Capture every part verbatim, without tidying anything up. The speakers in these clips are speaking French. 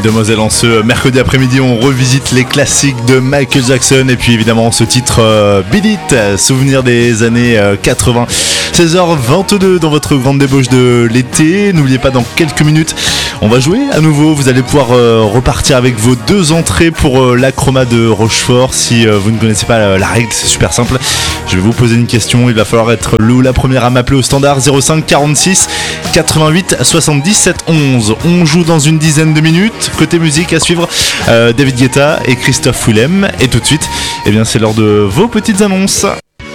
Demoiselle, en ce mercredi après-midi, on revisite les classiques de Michael Jackson et puis évidemment ce titre euh, Beat It, souvenir des années euh, quatre-vingts. seize heures vingt-deux dans votre grande débauche de l'été. N'oubliez pas, dans quelques minutes, on va jouer à nouveau. Vous allez pouvoir euh, repartir avec vos deux entrées pour euh, l'Acroma de Rochefort. Si euh, vous ne connaissez pas la, la règle, c'est super simple. Je vais vous poser une question. Il va falloir être le ou la première à m'appeler au standard zéro cinq quarante-six quatre-vingt-huit soixante-dix-sept onze. On joue dans une dizaine de minutes. Côté musique à suivre, euh, David Guetta et Christophe Willem. Et tout de suite, eh bien, c'est l'heure de vos petites annonces.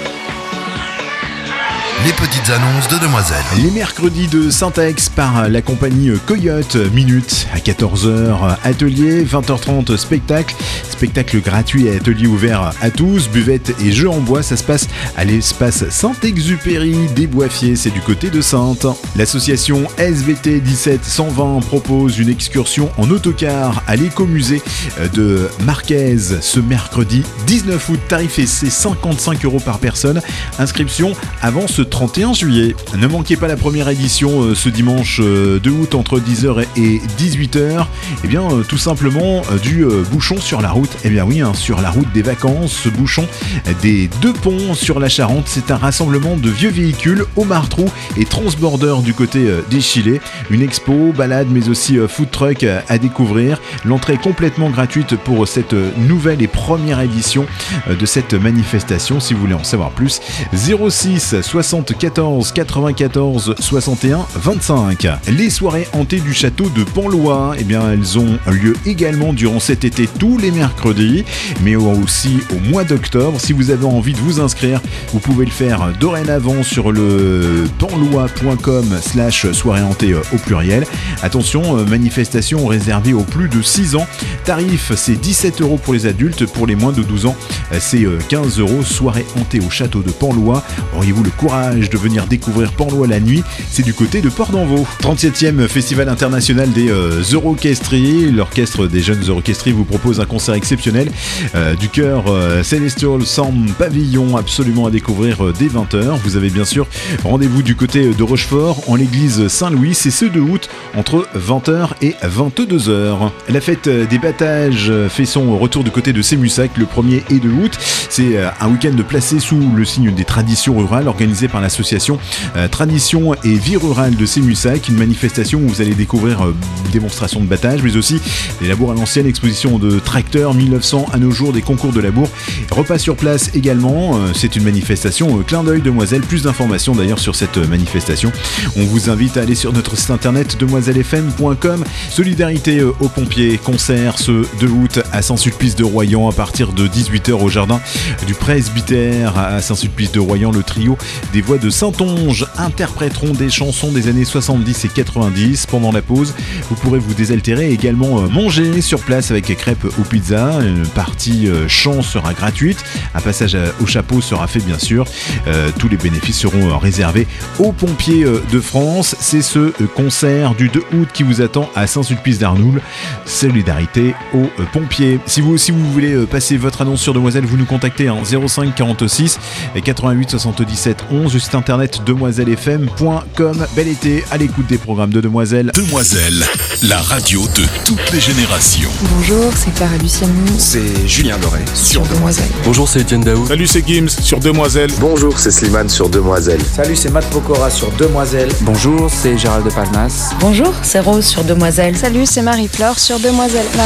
Les petites annonces de Demoiselle. Les mercredis de Syntax par la compagnie Coyote. Minute à quatorze heures, atelier, vingt heures trente, spectacle. Spectacle gratuit et atelier ouvert à tous. Buvette et jeux en bois, ça se passe à l'espace Saint-Exupéry des Boifiers, c'est du côté de Saintes. L'association S V T dix-sept cent vingt propose une excursion en autocar à l'écomusée de Marquez ce mercredi dix-neuf août. Tarif c'est cinquante-cinq euros par personne. Inscription avant ce trente et un juillet. Ne manquez pas la première édition euh, ce dimanche euh, deux août entre dix heures et dix-huit heures. Et bien euh, tout simplement euh, du euh, bouchon sur la route. Et bien oui, hein, sur la route des vacances, ce bouchon des deux ponts sur la Charente, c'est un rassemblement de vieux véhicules, Omar Trou et Transborder du côté euh, des Chilets. Une expo, balade mais aussi euh, food truck euh, à découvrir. L'entrée est complètement gratuite pour cette euh, nouvelle et première édition euh, de cette manifestation. Si vous voulez en savoir plus, zéro six soixante-quatorze quatre-vingt-quatorze soixante et un vingt-cinq. Les soirées hantées du château de Panlois, eh bien elles ont lieu également durant cet été tous les mercredis, mais aussi au mois d'octobre. Si vous avez envie de vous inscrire, vous pouvez le faire dorénavant sur le panlois point com slash soirée hantée au pluriel. Attention, manifestation réservée aux plus de six ans. Tarif c'est dix-sept euros pour les adultes, pour les moins de douze ans c'est quinze euros. Soirée hantée au château de Panlois. Auriez-vous le courage de venir découvrir Panlois la nuit? C'est du côté de Port-d'Envaux. trente-septième Festival international des euh, Eurocastries. L'orchestre des jeunes Eurocastries vous propose un concert exceptionnel euh, du chœur euh, Celestial Sound Pavillon, absolument à découvrir euh, dès vingt heures. Vous avez bien sûr rendez-vous du côté de Rochefort en l'église Saint-Louis. C'est ce deux août entre vingt heures et vingt-deux heures. La fête des battages fait son retour du côté de Sémussac le premier et deux août. C'est euh, un week-end placé sous le signe des traditions rurales, organisé par l'association euh, Tradition et Vie Rurale de Sémussac, une manifestation où vous allez découvrir euh, démonstrations de battage, mais aussi des labours à l'ancienne, exposition de tracteurs mille neuf cents à nos jours, des concours de labour, repas sur place également. Euh, c'est une manifestation euh, clin d'œil Demoiselle. Plus d'informations d'ailleurs sur cette euh, manifestation. On vous invite à aller sur notre site internet demoiselle f m point com. Solidarité euh, aux pompiers, concert ce deux août à Saint-Sulpice-de-Royan à partir de dix-huit heures au jardin du presbytère à Saint-Sulpice-de-Royan. Le trio des voix de Saintonge interpréteront des chansons des années soixante-dix et quatre-vingt-dix. Pendant la pause, vous pourrez vous désaltérer et également manger sur place avec crêpes ou pizza. Une partie chant sera gratuite. Un passage au chapeau sera fait bien sûr. Euh, tous les bénéfices seront réservés aux pompiers de France. C'est ce concert du deux août qui vous attend à Saint-Sulpice-d'Arnoul. Solidarité aux pompiers. Si vous aussi vous voulez passer votre annonce sur Demoiselle, vous nous contactez en zéro cinq quarante-six quatre-vingt-huit soixante-dix-sept onze, le site internet demoiselle f m point com. Bel été à l'écoute des programmes de Demoiselle. Demoiselle, la radio de toutes les générations. Bonjour, c'est Clara Luciani. C'est Julien Doré sur Demoiselle. Bonjour, c'est Etienne Daou. Salut, c'est Gims sur Demoiselle. Bonjour, c'est Slimane sur Demoiselle. Salut, c'est Matt Pokora sur Demoiselle. Bonjour, c'est Gérald de Palmas. Bonjour, c'est Rose sur Demoiselle. Salut, c'est Marie-Flore sur Demoiselle.